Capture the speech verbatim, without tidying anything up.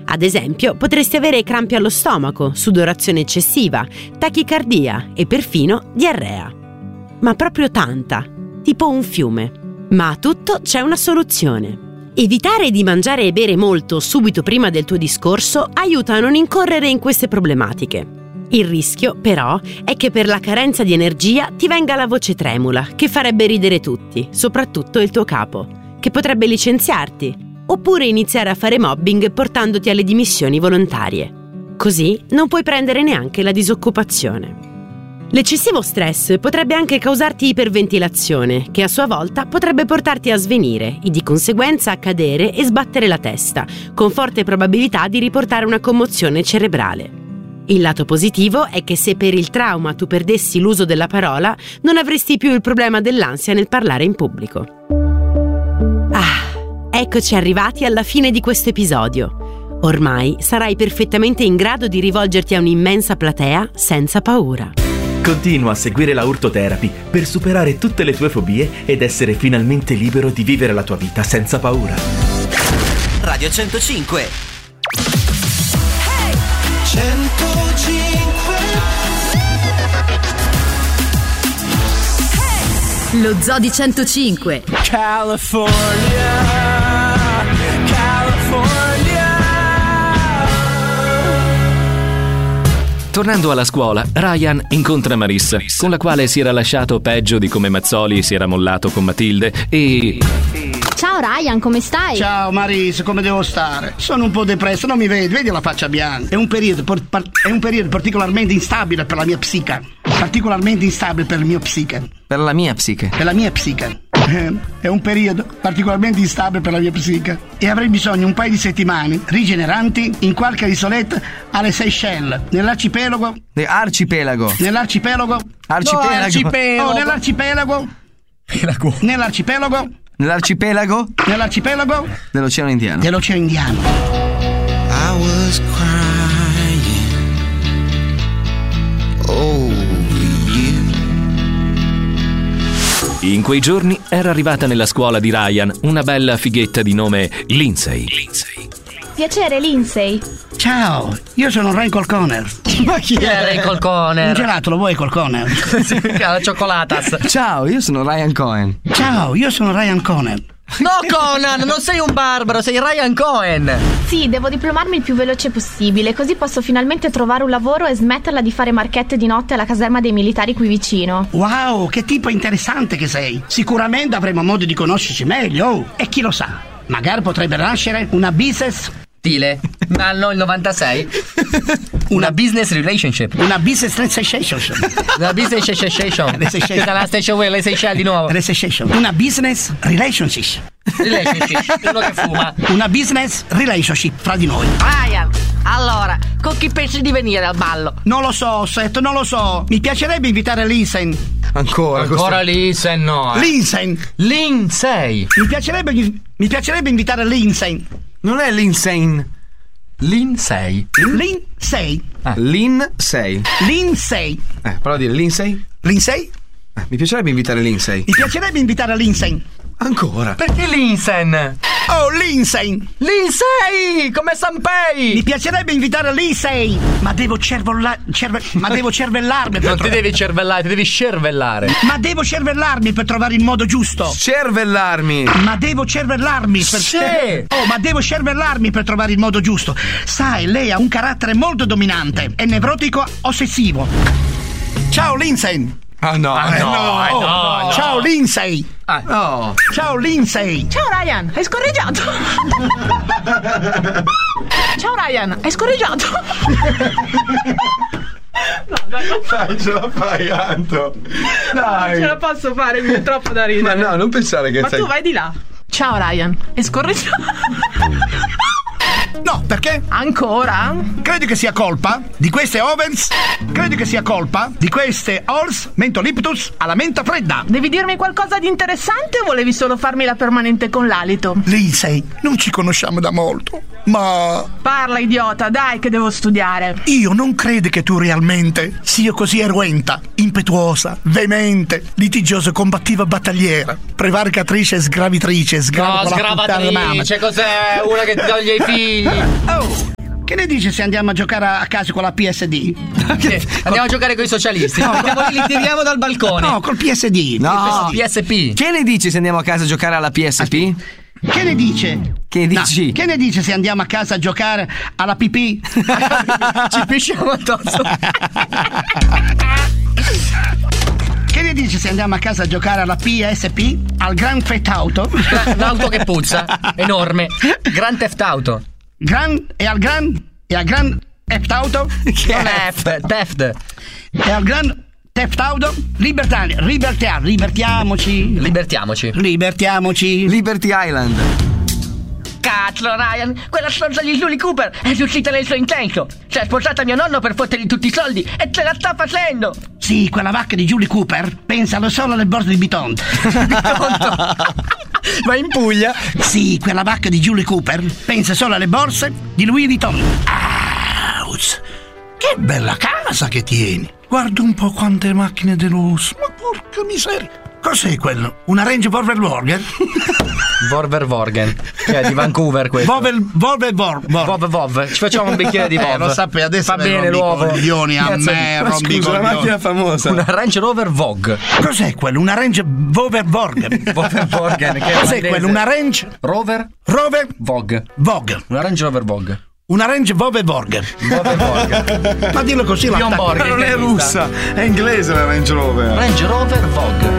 Ad esempio, potresti avere crampi allo stomaco, sudorazione eccessiva, tachicardia e perfino diarrea. Ma proprio tanta, tipo un fiume. Ma a tutto c'è una soluzione. Evitare di mangiare e bere molto subito prima del tuo discorso aiuta a non incorrere in queste problematiche. Il rischio, però, è che per la carenza di energia ti venga la voce tremula, che farebbe ridere tutti, soprattutto il tuo capo, che potrebbe licenziarti, oppure iniziare a fare mobbing portandoti alle dimissioni volontarie. Così non puoi prendere neanche la disoccupazione. L'eccessivo stress potrebbe anche causarti iperventilazione, che a sua volta potrebbe portarti a svenire e di conseguenza a cadere e sbattere la testa, con forte probabilità di riportare una commozione cerebrale. Il lato positivo è che se per il trauma tu perdessi l'uso della parola, non avresti più il problema dell'ansia nel parlare in pubblico. Ah, eccoci arrivati alla fine di questo episodio. Ormai sarai perfettamente in grado di rivolgerti a un'immensa platea senza paura. Continua a seguire la Urtotherapy per superare tutte le tue fobie ed essere finalmente libero di vivere la tua vita senza paura. Radio centocinque. Hey! centocinque. Hey! Lo Zoo di centocinque. California. Tornando alla scuola, Ryan incontra Marissa, con la quale si era lasciato peggio di come Mazzoli si era mollato con Matilde e... Ciao Ryan, come stai? Ciao Marissa, come devo stare? Sono un po' depresso, non mi vedi, vedi la faccia bianca. È un periodo, por- par- è un periodo particolarmente instabile per la mia psiche. Particolarmente instabile per il mio psiche. Per la mia psiche. Per la mia psiche. È un periodo particolarmente instabile per la mia psiche e avrei bisogno un paio di settimane rigeneranti in qualche isoletta alle Seychelles, nell'arcipelago. Arcipelago. Nell'arcipelago. Arcipelago. No, arcipelago. Oh, nell'arcipelago. Pelago. Nell'arcipelago. Nell'arcipelago. Nell'arcipelago. Dell'Oceano Indiano. Dell'Oceano Indiano. I was crying. Oh. In quei giorni era arrivata nella scuola di Ryan una bella fighetta di nome Lindsay. Piacere, Lindsay. Ciao, io sono Ray Colconer. Ma chi è Ray Colconer? Un gelato, lo vuoi Colconer? Sì, la ciocolatas. Ciao, io sono Ryan Cohen. Ciao, io sono Ryan Cohen. No, Conan, non sei un barbaro, sei Ryan Cohen. Sì, devo diplomarmi il più veloce possibile, così posso finalmente trovare un lavoro e smetterla di fare marchette di notte alla caserma dei militari qui vicino. Wow, che tipo interessante che sei. Sicuramente avremo modo di conoscerci meglio. Oh, e chi lo sa, magari potrebbe nascere una business... Stile, anno il novantasei. Una business relationship. Una business relationship. Una business relationship. Dalla station way, le Seychelles di nuovo. Relationship. Una business relationship. Relationship, uno che fuma. Una business relationship fra di noi. Ryan, allora, con chi pensi di venire al ballo? Non lo so, Seth, non lo so. Mi piacerebbe invitare Lindsay. Ancora? Ancora Lindsay, no. Eh. Lindsay. Lindsay. Mi piacerebbe, mi piacerebbe invitare Lindsay. Non è Lindsay. Lindsay. Lindsay. Ah. Lindsay. Lindsay. Eh, prova a dire Lindsay. Lindsay? Eh, mi piacerebbe invitare Lindsay. Mi piacerebbe invitare Lindsay. Ancora? Perché Lindsay? Oh, Lindsay! Lindsay! Come Sanpei! Mi piacerebbe invitare Lindsay! Ma devo cervolla... cerve... ma devo cervellarmi per Non tro... ti devi cervellare, ti devi cervellare. Ma devo cervellarmi per trovare il modo giusto. Cervellarmi! Ma devo cervellarmi per... Sì! Oh, ma devo cervellarmi per trovare il modo giusto. Sai, lei ha un carattere molto dominante. È nevrotico ossessivo. Ciao, Lindsay! Ah no, ah, no, no, no, no, no. Ciao Lindsay. Ah, no. Ciao Lindsay. Ciao Ryan, hai scorreggiato. Ciao Ryan, hai scorreggiato. No, dai, dai, ce la fai, Anto. Dai. Non ce la posso fare, mi è troppo da ridere. Ma no, non pensare che Ma sei... tu vai di là. Ciao Ryan, hai scorreggiato. No, perché? Ancora? Credi che sia colpa di queste ovens? Credi che sia colpa di queste Halls Mentoliptus alla menta fredda? Devi dirmi qualcosa di interessante o volevi solo farmi la permanente con l'alito? Lindsay, non ci conosciamo da molto, ma... Parla, idiota, dai che devo studiare. Io non credo che tu realmente sia così eruenta, impetuosa, veemente, litigiosa, combattiva, battagliera, prevaricatrice e sgravitrice, sgrava No, con la puttana sgravatrice, cos'è? Una che toglie i figli. Oh, Che ne dici se andiamo a giocare a casa con la P S D? Che? Andiamo a giocare con i socialisti. No, li tiriamo dal balcone. No, col P S D. No, P S P. Che ne dici se andiamo a casa a giocare alla P S P? Che ne dice? Che dici? No, che ne dice se andiamo a casa a giocare alla pipì? Ci pisciamo addosso. Che ne dici se andiamo a casa a giocare alla P S P? Al Grand Theft Auto? L'auto che puzza, enorme. Grand Theft Auto. Gran e al Gran e al Grand Theft Auto? Che non è F, Theft. E al Grand Theft Auto? Libertà, libertà, libertiamoci. Libertiamoci. Libertiamoci. Liberty Island. Cazzo, Ryan, quella stronza di Julie Cooper è riuscita nel suo intento. Si è sposata mio nonno per fottergli tutti i soldi e ce la sta facendo. Sì, quella vacca di Julie Cooper pensa solo alle borse di Biton. Ma in Puglia? Sì, quella vacca di Julie Cooper pensa solo alle borse di Louis Vuitton. Aus, che bella casa che tieni. Guarda un po' quante macchine di lusso. Ma porca miseria. Cos'è quello? Una Range Rover Vorgen? Vorver Vorgen. Che è di Vancouver questo. Vovel, Volve Vor, Vor. Vov Vov. Ci facciamo un bicchiere di Vov. Eh, lo sapevo, adesso fa bene l'uovo. Coglioni a me, rompi Scusa, una macchina famosa. Una Range Rover Vogue. Cos'è quello? Una Range Rover Vorgen. Vover Vorgen. Che è Cos'è quello? Una Range Rover Rover Vogue. Vogue. Una Range Rover Vogue. Una Range Rover Vorgen. Vover Vorgen. Ma dillo così la Bjorn Borg. Non è russa, è inglese la Range Rover. Range Rover Vogue.